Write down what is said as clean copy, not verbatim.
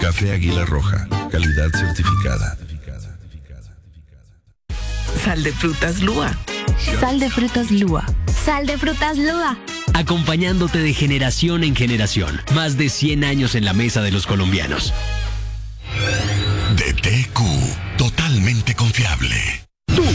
Café Águila Roja, calidad certificada. Sal de frutas Lua. Sal de frutas Lua. Sal de frutas Lua. Acompañándote de generación en generación. Más de 100 años en la mesa de los colombianos. DTQ, totalmente confiable.